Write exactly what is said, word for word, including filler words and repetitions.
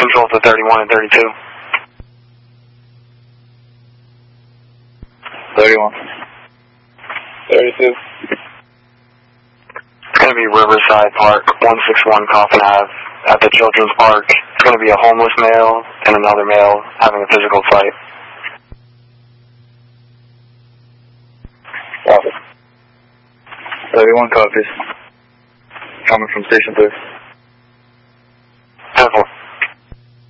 Central to thirty-one and thirty-two. thirty-one. thirty-two. It's going to be Riverside Park, one sixty-one Coffin Ave, at the Children's Park. It's going to be a homeless male and another male having a physical fight. Copy. thirty-one copies. Coming from Station three.